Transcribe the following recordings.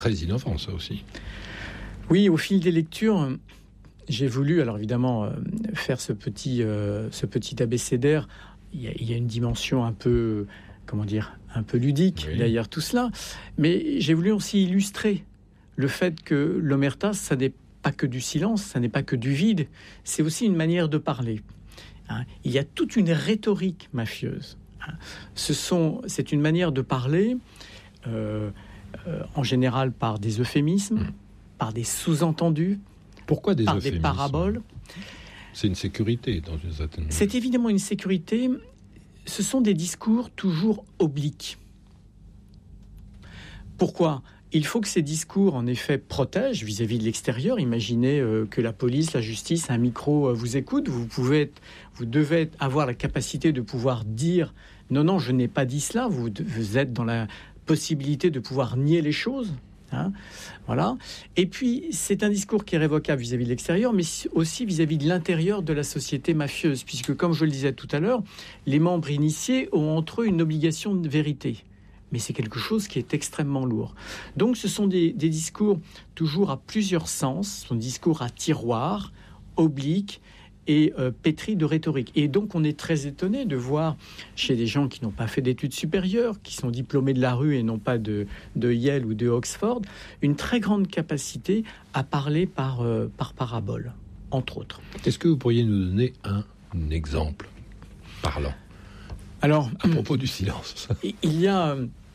Très innovant, ça aussi. Oui, au fil des lectures, j'ai voulu, alors évidemment, faire ce petit abécédaire. Il y a une dimension un peu, un peu ludique derrière tout cela. Mais j'ai voulu aussi illustrer le fait que l'omerta, ça n'est pas que du silence, ça n'est pas que du vide, c'est aussi une manière de parler. Il y a toute une rhétorique mafieuse. C'est une manière de parler, en général par des euphémismes, par des sous-entendus. Pourquoi des euphémismes ? Par des paraboles. C'est une sécurité dans une certaine mesure. C'est évidemment une sécurité. Ce sont des discours toujours obliques. Pourquoi ? Il faut que ces discours, en effet, protègent vis-à-vis de l'extérieur. Imaginez que la police, la justice, un micro vous écoute. Vous devez avoir la capacité de pouvoir dire « Non, je n'ai pas dit cela ». Vous êtes dans la possibilité de pouvoir nier les choses. Voilà. Et puis, c'est un discours qui est révocable vis-à-vis de l'extérieur, mais aussi vis-à-vis de l'intérieur de la société mafieuse, puisque, comme je le disais tout à l'heure, les membres initiés ont entre eux une obligation de vérité. Mais c'est quelque chose qui est extrêmement lourd. Donc, ce sont des discours toujours à plusieurs sens, ce sont des discours à tiroir, obliques, et pétri de rhétorique. Et donc, on est très étonné de voir chez des gens qui n'ont pas fait d'études supérieures, qui sont diplômés de la rue et non pas de Yale ou de Oxford, une très grande capacité à parler par parabole, entre autres. Est-ce que vous pourriez nous donner un exemple parlant ? Alors, à propos du silence. Il y a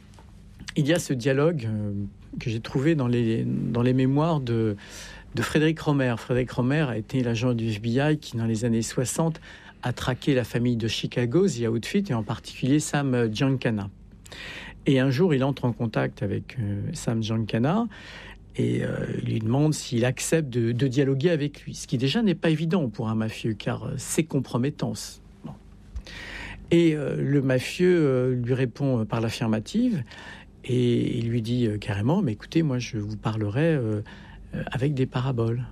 ce dialogue que j'ai trouvé dans les mémoires de Frédéric Romer. Frédéric Romer a été l'agent du FBI qui, dans les années 60, a traqué la famille de Chicago, The Outfit, et en particulier Sam Giancana. Et un jour, il entre en contact avec Sam Giancana et il lui demande s'il accepte de dialoguer avec lui, ce qui déjà n'est pas évident pour un mafieux, car c'est compromettant. Bon. Et le mafieux lui répond par l'affirmative et il lui dit carrément « Mais écoutez, moi, je vous parlerai... avec des paraboles.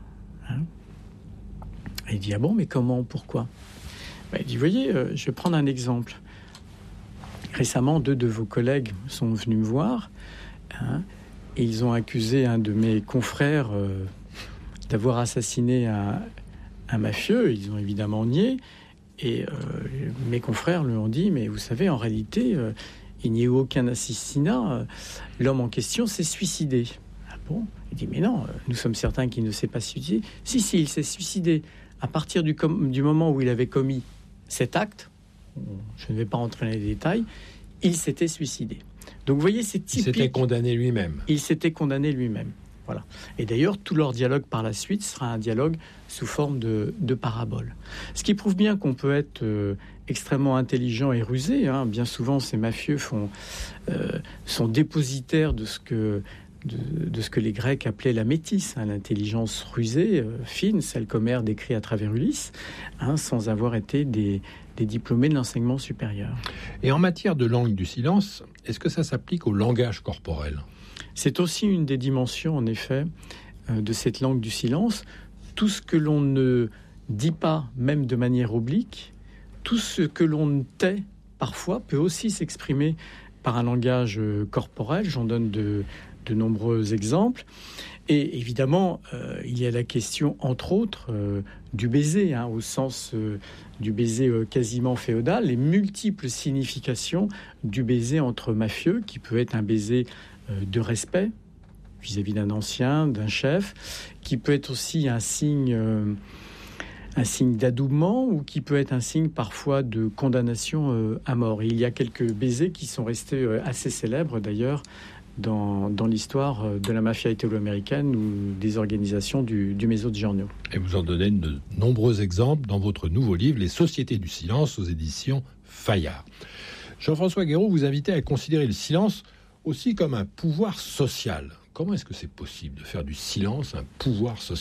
Et il dit, ah bon, mais comment, pourquoi ? Il dit, voyez, je vais prendre un exemple. Récemment, 2 de vos collègues sont venus me voir, et ils ont accusé un de mes confrères d'avoir assassiné un mafieux. Ils ont évidemment nié, et mes confrères lui ont dit, mais vous savez, en réalité, il n'y a eu aucun assassinat. L'homme en question s'est suicidé. Ah bon ? Il dit, mais non, nous sommes certains qu'il ne s'est pas suicidé. Si, il s'est suicidé à partir du moment où il avait commis cet acte. Je ne vais pas rentrer dans les détails. Il s'était suicidé. Donc, vous voyez, c'est typique. Il s'était condamné lui-même. Il s'était condamné lui-même. Voilà. Et d'ailleurs, tout leur dialogue par la suite sera un dialogue sous forme de parabole. Ce qui prouve bien qu'on peut être extrêmement intelligent et rusé. Bien souvent, ces mafieux sont dépositaires de ce que les Grecs appelaient la métisse, l'intelligence rusée, fine, celle qu'Homère décrit à travers Ulysse, sans avoir été des diplômés de l'enseignement supérieur. Et en matière de langue du silence, est-ce que ça s'applique au langage corporel ? C'est aussi une des dimensions, en effet, de cette langue du silence. Tout ce que l'on ne dit pas, même de manière oblique, tout ce que l'on tait, parfois, peut aussi s'exprimer par un langage corporel. J'en donne de nombreux exemples. Et évidemment, il y a la question, entre autres, du baiser, au sens du baiser quasiment féodal, les multiples significations du baiser entre mafieux, qui peut être un baiser de respect vis-à-vis d'un ancien, d'un chef, qui peut être aussi un signe d'adoubement, ou qui peut être un signe parfois de condamnation à mort. Et il y a quelques baisers qui sont restés assez célèbres d'ailleurs dans l'histoire de la mafia italo-américaine ou des organisations du Mezzogiorno. Et vous en donnez de nombreux exemples dans votre nouveau livre, Les Sociétés du silence, aux éditions Fayard. Jean-François Guéraud, vous invitez à considérer le silence aussi comme un pouvoir social. Comment est-ce que c'est possible de faire du silence un pouvoir social ?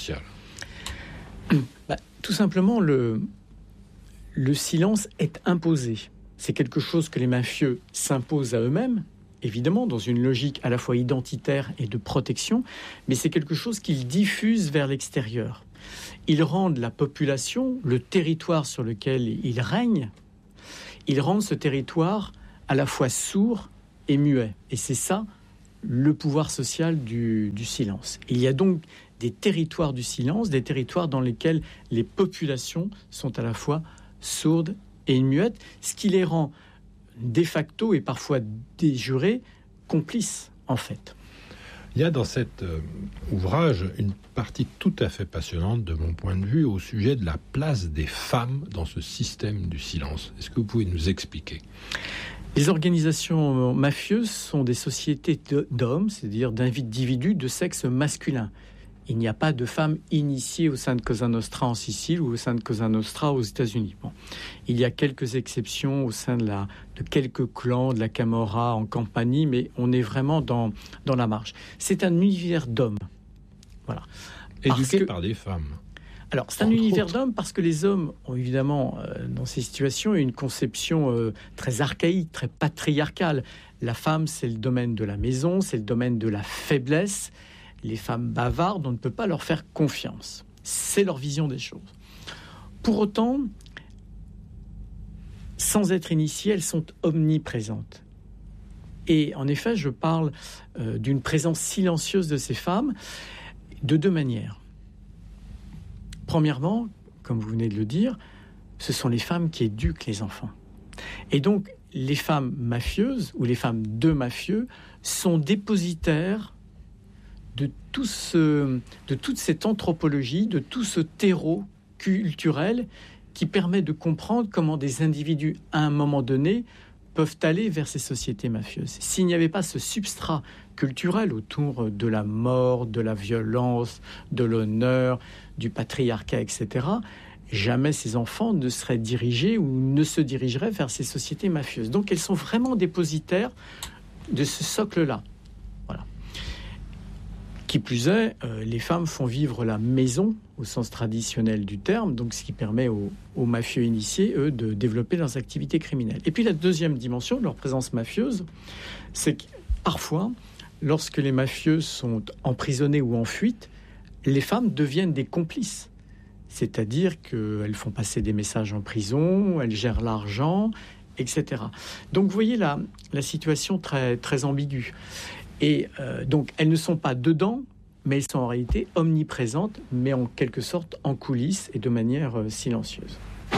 Tout simplement, le silence est imposé. C'est quelque chose que les mafieux s'imposent à eux-mêmes, évidemment, dans une logique à la fois identitaire et de protection, mais c'est quelque chose qu'ils diffusent vers l'extérieur. Ils rendent la population, le territoire sur lequel ils règnent, ils rendent ce territoire à la fois sourd et muet. Et c'est ça le pouvoir social du silence. Il y a donc des territoires du silence, des territoires dans lesquels les populations sont à la fois sourdes et muettes, ce qui les rend de facto et parfois de jure complices, en fait. Il y a dans cet ouvrage une partie tout à fait passionnante, de mon point de vue, au sujet de la place des femmes dans ce système du silence. Est-ce que vous pouvez nous expliquer ? Les organisations mafieuses sont des sociétés d'hommes, c'est-à-dire d'individus de sexe masculin. Il n'y a pas de femmes initiées au sein de Cosa Nostra en Sicile ou au sein de Cosa Nostra aux États-Unis. Bon. Il y a quelques exceptions au sein de quelques clans, de la Camorra en Campanie, mais on est vraiment dans la marge. C'est un univers d'hommes. Voilà. Éduqués par des femmes. Alors, c'est un univers d'hommes parce que les hommes ont évidemment, dans ces situations, une conception très archaïque, très patriarcale. La femme, c'est le domaine de la maison, c'est le domaine de la faiblesse. Les femmes bavardes, on ne peut pas leur faire confiance. C'est leur vision des choses. Pour autant, sans être initiées, elles sont omniprésentes. Et en effet, je parle d'une présence silencieuse de ces femmes de deux manières. Premièrement, comme vous venez de le dire, ce sont les femmes qui éduquent les enfants. Et donc, les femmes mafieuses ou les femmes de mafieux sont dépositaires de toute cette anthropologie, de tout ce terreau culturel qui permet de comprendre comment des individus, à un moment donné, peuvent aller vers ces sociétés mafieuses. S'il n'y avait pas ce substrat culturel autour de la mort, de la violence, de l'honneur, du patriarcat, etc., jamais ces enfants ne seraient dirigés ou ne se dirigeraient vers ces sociétés mafieuses. Donc elles sont vraiment dépositaires de ce socle-là. Voilà. Qui plus est, les femmes font vivre la maison au sens traditionnel du terme, donc ce qui permet aux mafieux initiés, eux, de développer leurs activités criminelles. Et puis la deuxième dimension de leur présence mafieuse, c'est que parfois, lorsque les mafieux sont emprisonnés ou en fuite, les femmes deviennent des complices. C'est-à-dire qu'elles font passer des messages en prison, elles gèrent l'argent, etc. Donc vous voyez la situation très, très ambiguë. Et donc elles ne sont pas dedans, mais elles sont en réalité omniprésentes, mais en quelque sorte en coulisses et de manière silencieuse.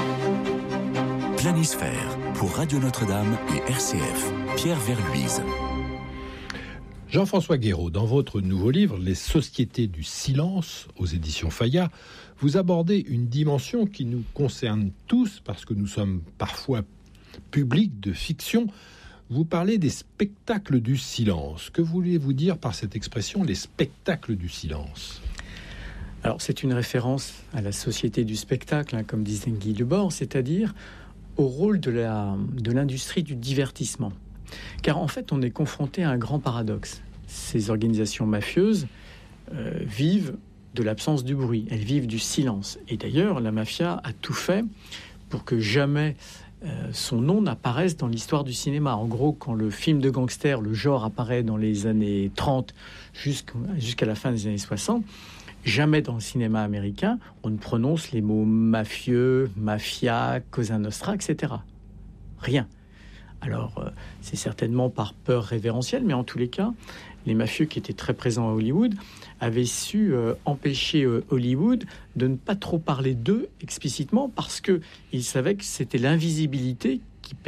Planisphère pour Radio Notre-Dame et RCF. Pierre Verluise. Jean-François Guéraud, dans votre nouveau livre, Les sociétés du silence, aux éditions Fayard, vous abordez une dimension qui nous concerne tous, parce que nous sommes parfois publics de fiction. Vous parlez des spectacles du silence. Que voulez-vous dire par cette expression, les spectacles du silence ? Alors, c'est une référence à la société du spectacle, comme disait Guy Debord, c'est-à-dire au rôle de l'industrie du divertissement. Car en fait, on est confronté à un grand paradoxe. Ces organisations mafieuses vivent de l'absence du bruit, elles vivent du silence. Et d'ailleurs, la mafia a tout fait pour que jamais son nom n'apparaisse dans l'histoire du cinéma. En gros, quand le film de gangster, le genre apparaît dans les années 30 jusqu'à la fin des années 60, jamais dans le cinéma américain, on ne prononce les mots mafieux, mafia, Cosa Nostra, etc. Rien. Alors, c'est certainement par peur révérentielle, mais en tous les cas, les mafieux qui étaient très présents à Hollywood avaient su empêcher Hollywood de ne pas trop parler d'eux explicitement parce qu'ils savaient que c'était l'invisibilité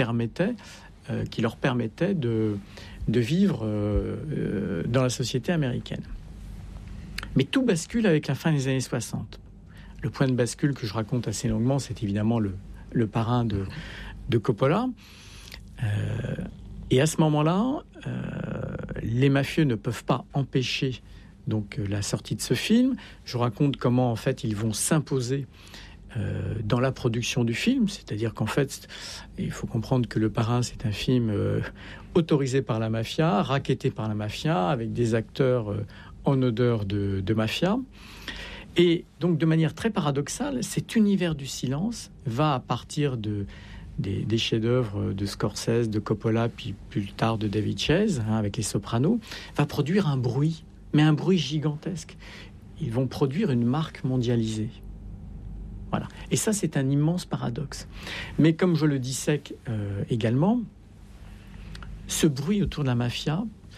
qui leur permettait de vivre dans la société américaine. Mais tout bascule avec la fin des années 60. Le point de bascule que je raconte assez longuement, c'est évidemment le parrain de Coppola. Et à ce moment-là, les mafieux ne peuvent pas empêcher donc la sortie de ce film. Je raconte comment en fait ils vont s'imposer dans la production du film, c'est-à-dire qu'en fait, il faut comprendre que Le Parrain, c'est un film autorisé par la mafia, racketté par la mafia, avec des acteurs en odeur de mafia. Et donc, de manière très paradoxale, cet univers du silence va, à partir des chefs-d'œuvre de Scorsese, de Coppola, puis plus tard de David Chase, avec Les Sopranos, va produire un bruit, mais un bruit gigantesque. Ils vont produire une marque mondialisée. Voilà. Et ça, c'est un immense paradoxe. Mais comme je le dissèque également, ce bruit autour de la mafia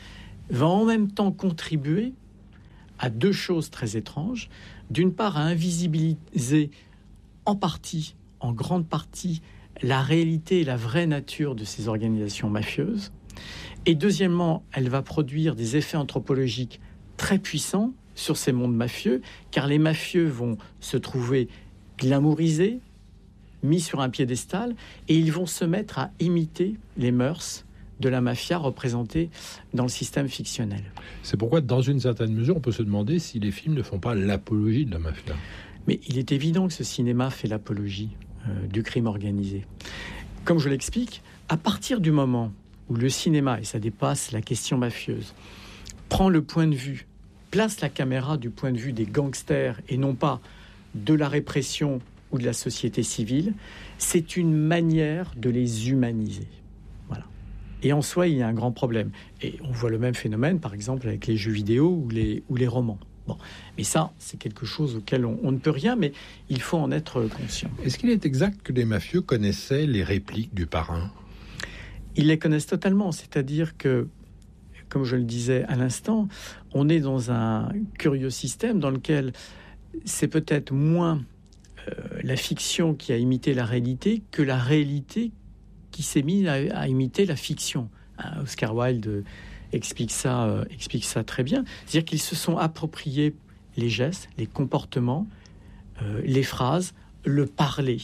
va en même temps contribuer à deux choses très étranges. D'une part, à invisibiliser en partie, en grande partie, la réalité et la vraie nature de ces organisations mafieuses. Et deuxièmement, elle va produire des effets anthropologiques très puissants sur ces mondes mafieux, car les mafieux vont se trouver glamourisés, mis sur un piédestal, et ils vont se mettre à imiter les mœurs de la mafia représentée dans le système fictionnel. C'est pourquoi, dans une certaine mesure, on peut se demander si les films ne font pas l'apologie de la mafia. Mais il est évident que ce cinéma fait l'apologie du crime organisé. Comme je l'explique, à partir du moment où le cinéma, et ça dépasse la question mafieuse, prend le point de vue, place la caméra du point de vue des gangsters et non pas de la répression ou de la société civile, c'est une manière de les humaniser. Voilà. Et en soi, il y a un grand problème. Et on voit le même phénomène, par exemple, avec les jeux vidéo ou les romans. Bon. Mais ça, c'est quelque chose auquel on ne peut rien, mais il faut en être conscient. Est-ce qu'il est exact que les mafieux connaissaient les répliques du parrain ? Ils les connaissent totalement, c'est-à-dire que, comme je le disais à l'instant, on est dans un curieux système dans lequel c'est peut-être moins la fiction qui a imité la réalité que la réalité qui s'est mise à imiter la fiction. Oscar Wilde explique ça très bien. C'est-à-dire qu'ils se sont appropriés les gestes, les comportements, les phrases, le parler.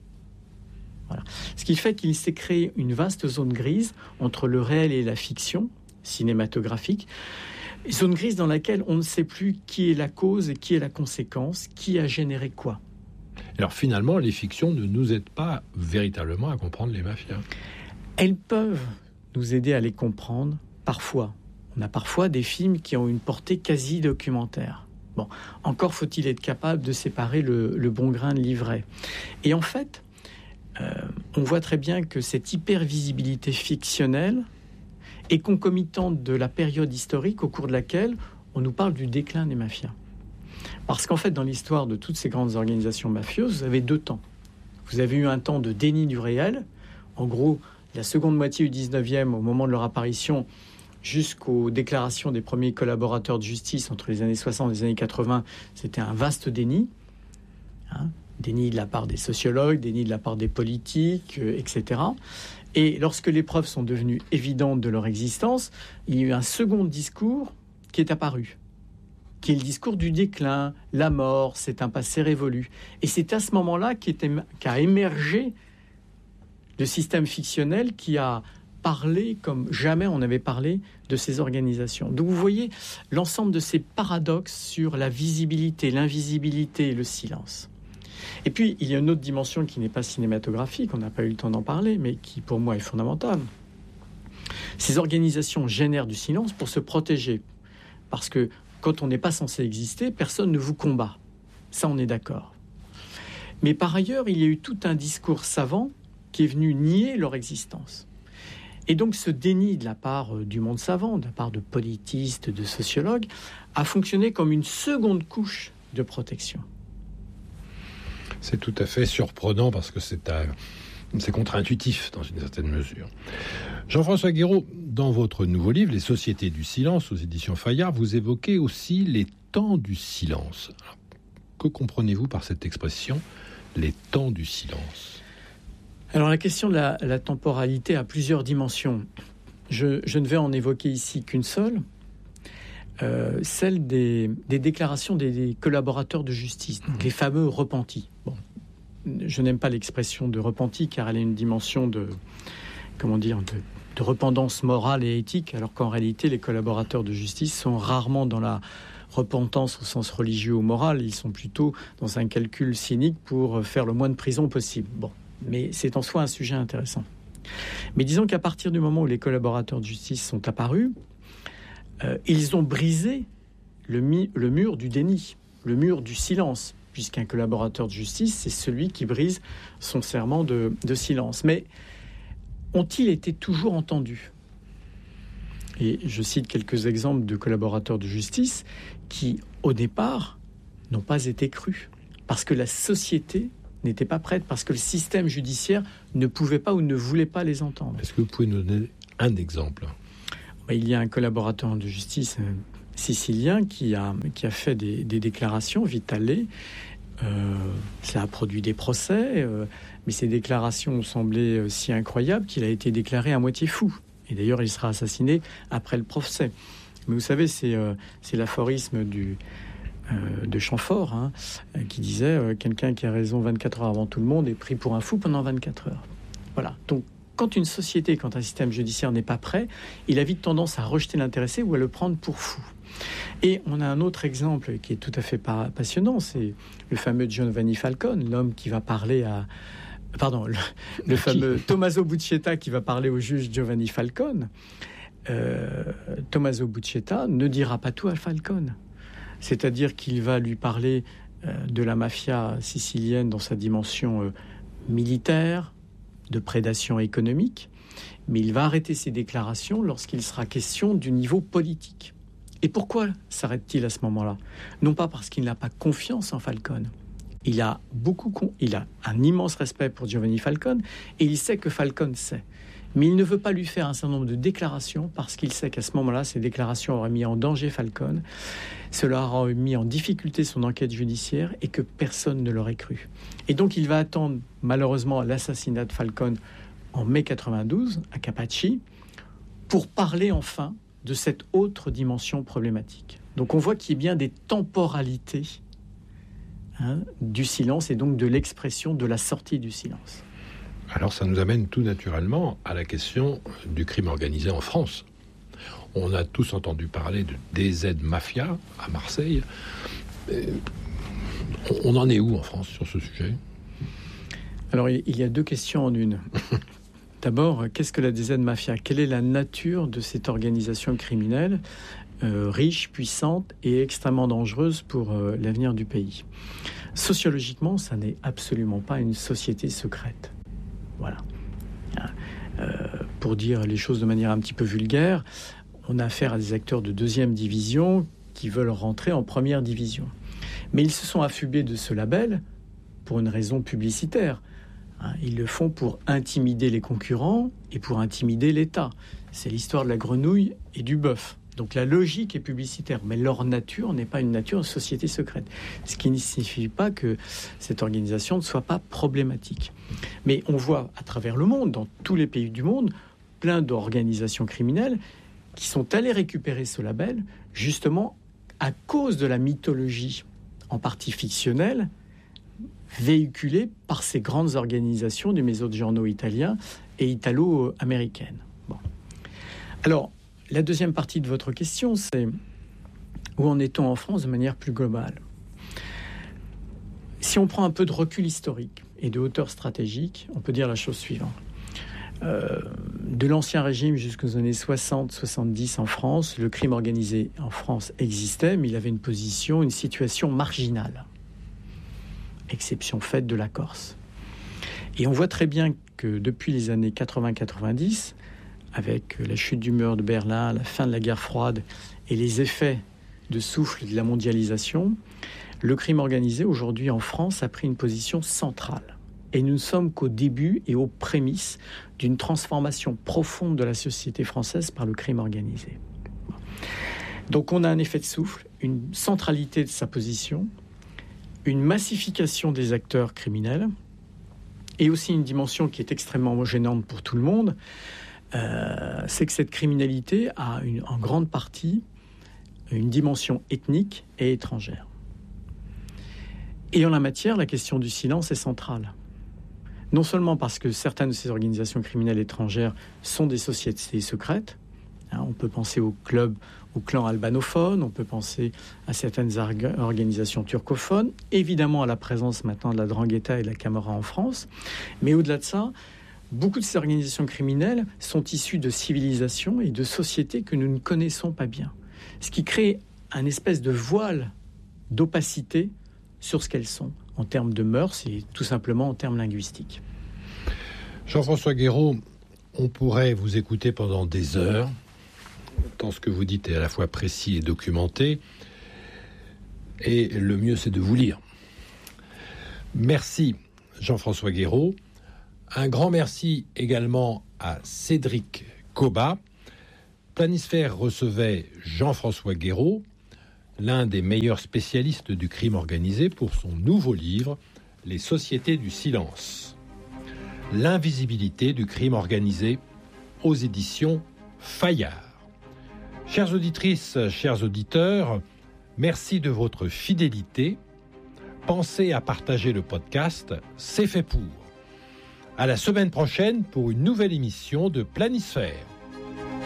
Voilà. Ce qui fait qu'il s'est créé une vaste zone grise entre le réel et la fiction cinématographique. Zone grise dans laquelle on ne sait plus qui est la cause et qui est la conséquence, qui a généré quoi. Alors finalement, les fictions ne nous aident pas véritablement à comprendre les mafias. Elles peuvent nous aider à les comprendre, parfois. On a parfois des films qui ont une portée quasi documentaire. Bon, encore faut-il être capable de séparer le bon grain de l'ivraie. Et en fait, on voit très bien que cette hypervisibilité fictionnelle est concomitante de la période historique au cours de laquelle on nous parle du déclin des mafias. Parce qu'en fait, dans l'histoire de toutes ces grandes organisations mafieuses, vous avez deux temps. Vous avez eu un temps de déni du réel. En gros, la seconde moitié du 19e, au moment de leur apparition, jusqu'aux déclarations des premiers collaborateurs de justice entre les années 60 et les années 80, c'était un vaste déni. Déni de la part des sociologues, déni de la part des politiques, etc. Et lorsque les preuves sont devenues évidentes de leur existence, il y a eu un second discours qui est apparu, qui est le discours du déclin, la mort, c'est un passé révolu. Et c'est à ce moment-là qu'a émergé le système fictionnel qui a parlé comme jamais on avait parlé de ces organisations. Donc vous voyez l'ensemble de ces paradoxes sur la visibilité, l'invisibilité et le silence. Et puis, il y a une autre dimension qui n'est pas cinématographique, on n'a pas eu le temps d'en parler, mais qui, pour moi, est fondamentale. Ces organisations génèrent du silence pour se protéger. Parce que quand on n'est pas censé exister, personne ne vous combat. Ça, on est d'accord. Mais par ailleurs, il y a eu tout un discours savant qui est venu nier leur existence. Et donc, ce déni de la part du monde savant, de la part de politistes, de sociologues, a fonctionné comme une seconde couche de protection. C'est tout à fait surprenant parce que c'est contre-intuitif dans une certaine mesure. Jean-François Guéraud, dans votre nouveau livre, Les Sociétés du silence, aux éditions Fayard, vous évoquez aussi les temps du silence. Alors, que comprenez-vous par cette expression, les temps du silence ? Alors la question de la temporalité a plusieurs dimensions. Je ne vais en évoquer ici qu'une seule, celle des déclarations des collaborateurs de justice, donc les fameux repentis. Bon, je n'aime pas l'expression de repenti car elle a une dimension de repentance morale et éthique, alors qu'en réalité les collaborateurs de justice sont rarement dans la repentance au sens religieux ou moral, ils sont plutôt dans un calcul cynique pour faire le moins de prison possible. Bon, mais c'est en soi un sujet intéressant. Mais disons qu'à partir du moment où les collaborateurs de justice sont apparus, ils ont brisé le mur du déni, le mur du silence, puisqu'un collaborateur de justice, c'est celui qui brise son serment de silence. Mais ont-ils été toujours entendus ? Et je cite quelques exemples de collaborateurs de justice qui, au départ, n'ont pas été crus, parce que la société n'était pas prête, parce que le système judiciaire ne pouvait pas ou ne voulait pas les entendre. Est-ce que vous pouvez nous donner un exemple ? il y a un collaborateur de justice sicilien qui a fait des déclarations, Vitale. Ça a produit des procès, mais ces déclarations ont semblé si incroyables qu'il a été déclaré à moitié fou. Et d'ailleurs, il sera assassiné après le procès. Mais vous savez, c'est l'aphorisme de Chamfort, qui disait quelqu'un qui a raison 24 heures avant tout le monde est pris pour un fou pendant 24 heures. Voilà. Donc, quand une société, quand un système judiciaire n'est pas prêt, il a vite tendance à rejeter l'intéressé ou à le prendre pour fou. Et on a un autre exemple qui est tout à fait passionnant, c'est le fameux Giovanni Falcone, l'homme qui va parler à... Pardon, le fameux Tommaso Buscetta qui va parler au juge Giovanni Falcone. Tommaso Buscetta ne dira pas tout à Falcone. C'est-à-dire qu'il va lui parler de la mafia sicilienne dans sa dimension militaire, de prédation économique, mais il va arrêter ses déclarations lorsqu'il sera question du niveau politique. Et pourquoi s'arrête-t-il à ce moment-là? Non pas parce qu'il n'a pas confiance en Falcone. Il a un immense respect pour Giovanni Falcone et il sait que Falcone sait. Mais il ne veut pas lui faire un certain nombre de déclarations parce qu'il sait qu'à ce moment-là, ces déclarations auraient mis en danger Falcone, cela aurait mis en difficulté son enquête judiciaire et que personne ne l'aurait cru. Et donc il va attendre malheureusement l'assassinat de Falcone en mai 92 à Capaci pour parler enfin de cette autre dimension problématique. Donc on voit qu'il y a bien des temporalités du silence et donc de l'expression de la sortie du silence. Alors ça nous amène tout naturellement à la question du crime organisé en France. On a tous entendu parler de DZ Mafia à Marseille. On en est où en France sur ce sujet? Alors il y a deux questions en une. D'abord, qu'est-ce que la DZ Mafia? Quelle est la nature de cette organisation criminelle riche, puissante et extrêmement dangereuse pour l'avenir du pays? Sociologiquement, ça n'est absolument pas une société secrète. Voilà. Pour dire les choses de manière un petit peu vulgaire, on a affaire à des acteurs de deuxième division qui veulent rentrer en première division. Mais ils se sont affubés de ce label pour une raison publicitaire. Ils le font pour intimider les concurrents et pour intimider l'État. C'est l'histoire de la grenouille et du bœuf. Donc la logique est publicitaire, mais leur nature n'est pas une nature de société secrète. Ce qui ne signifie pas que cette organisation ne soit pas problématique. Mais on voit à travers le monde, dans tous les pays du monde, plein d'organisations criminelles qui sont allées récupérer ce label, justement à cause de la mythologie, en partie fictionnelle, véhiculée par ces grandes organisations du Mezzogiorno italien et italo-américaine. Bon. Alors, la deuxième partie de votre question, c'est où en est-on en France de manière plus globale? Si on prend un peu de recul historique et de hauteur stratégique, on peut dire la chose suivante. De l'ancien régime jusqu'aux années 60-70 en France, le crime organisé en France existait, mais il avait une situation marginale. Exception faite de la Corse. Et on voit très bien que depuis les années 80-90, avec la chute du mur de Berlin, la fin de la guerre froide et les effets de souffle de la mondialisation, le crime organisé aujourd'hui en France a pris une position centrale. Et nous ne sommes qu'au début et aux prémices d'une transformation profonde de la société française par le crime organisé. Donc on a un effet de souffle, une centralité de sa position, une massification des acteurs criminels et aussi une dimension qui est extrêmement gênante pour tout le monde, c'est que cette criminalité a en grande partie une dimension ethnique et étrangère. Et en la matière, la question du silence est centrale. Non seulement parce que certaines de ces organisations criminelles étrangères sont des sociétés secrètes, on peut penser aux clubs, aux clans albanophones, on peut penser à certaines organisations turcophones, évidemment à la présence maintenant de la 'Ndrangheta et de la Camorra en France, mais au-delà de ça, beaucoup de ces organisations criminelles sont issues de civilisations et de sociétés que nous ne connaissons pas bien. Ce qui crée un espèce de voile d'opacité sur ce qu'elles sont, en termes de mœurs et tout simplement en termes linguistiques. Jean-François Guéraud, on pourrait vous écouter pendant des heures, tant ce que vous dites est à la fois précis et documenté, et le mieux c'est de vous lire. Merci Jean-François Un grand merci également à Cédric Cobat. Planisphère recevait Jean-François Guéraud, l'un des meilleurs spécialistes du crime organisé, pour son nouveau livre « Les sociétés du silence. L'invisibilité du crime organisé » aux éditions Fayard. Chères auditrices, chers auditeurs, merci de votre fidélité. Pensez à partager le podcast, c'est fait pour. À la semaine prochaine pour une nouvelle émission de Planisphère.